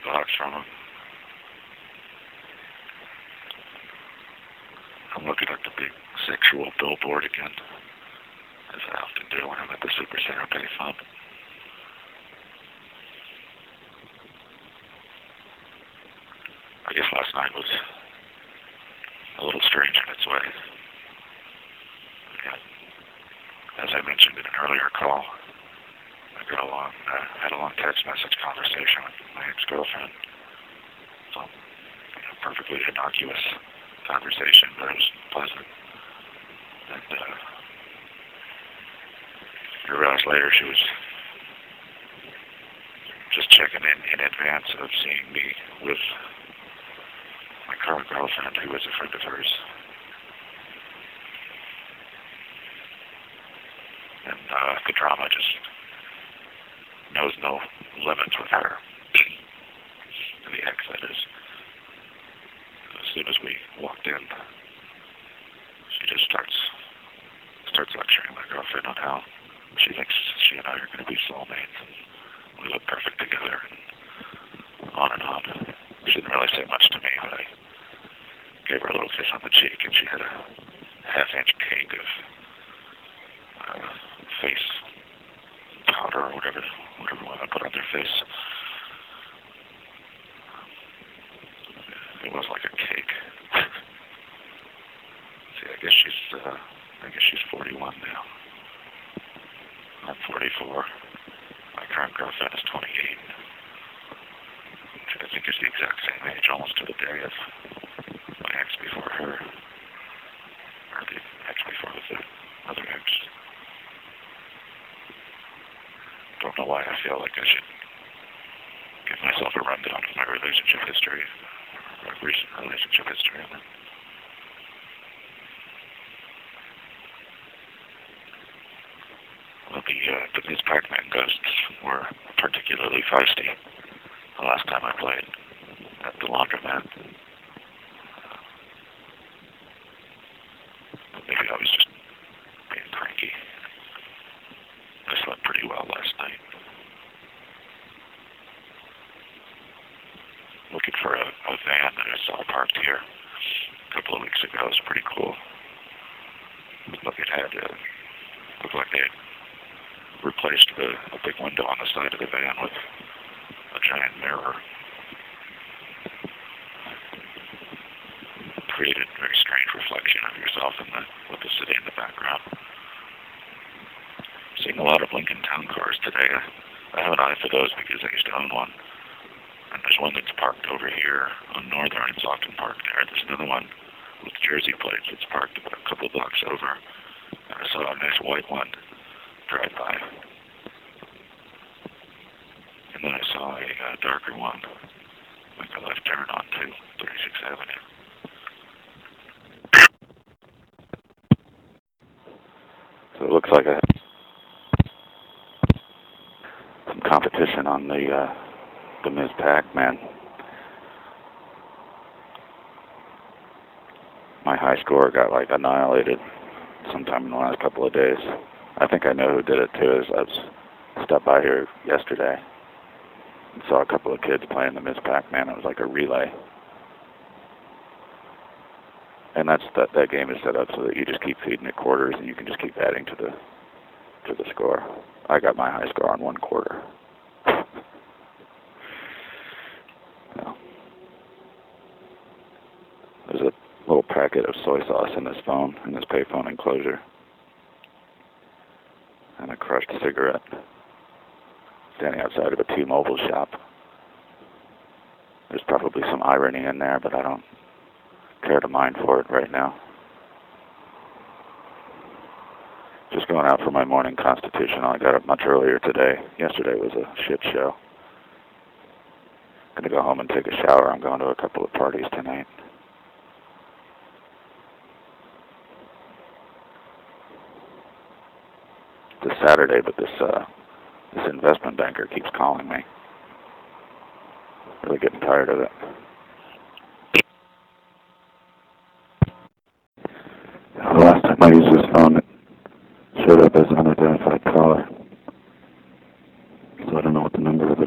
blocks from him. I'm looking at the big sexual billboard again, as I often do when I'm at the Super Center Pay Fund. I guess last night was a little strange in its way. Yeah. As I mentioned in an earlier call, I had a long text message conversation with my ex-girlfriend. So, perfectly innocuous conversation, but it was pleasant. And I realized later she was just checking in advance of seeing me with my current girlfriend, who was a friend of hers. And the drama just knows no limits with her. The ex, that is. As soon as we walked in, she just starts lecturing my girlfriend on how she thinks she and I are going to be soulmates, and we look perfect together, and on and on. She didn't really say much to me, but I gave her a little kiss on the cheek, and she had a half-inch cake of face powder or whatever women put on their face. It was like a cake. See, I guess she's 41 now. I'm 44. My current girlfriend is 28. Which I think is the exact same age, almost to the day of my ex before her, or the ex before the other ex. Don't know why I feel like I should give myself a rundown of my relationship history, or recent relationship history. Well, the Ms. Pac-Man ghosts were particularly feisty the last time I played at the laundromat. But maybe I was just being cranky. I slept pretty well last night. Looking for a van that I saw parked here a couple of weeks ago. It was pretty cool. Looked like they had replaced a big window on the side of the van with a giant mirror. Created a very strange reflection of yourself with the city in the background. Seeing a lot of Lincoln Town cars today. I have an eye for those because I used to own one. And there's one that's parked over here on Northern. It's often parked there. There's another one with Jersey plates that's parked about a couple blocks over. And I saw a nice white one drive by. And then I saw a darker one make a left turn onto 36th Avenue. So it looks like I have some competition on the Ms. Pac-Man. My high score got annihilated sometime in the last couple of days. I think I know who did it too. I stopped by here yesterday and saw a couple of kids playing the Ms. Pac-Man. It was like a relay. And that game is set up so that you just keep feeding it quarters and you can just keep adding to the score. I got my high score on 1 quarter. There's a little packet of soy sauce in this payphone enclosure. And a crushed cigarette standing outside of a T-Mobile shop. There's probably some irony in there, but I don't care to mind for it right now. Just going out for my morning constitutional. I got up much earlier today. Yesterday was a shit show. Gonna go home and take a shower. I'm going to a couple of parties tonight. This Saturday, but this investment banker keeps calling me. Really getting tired of it. The last time I used this phone,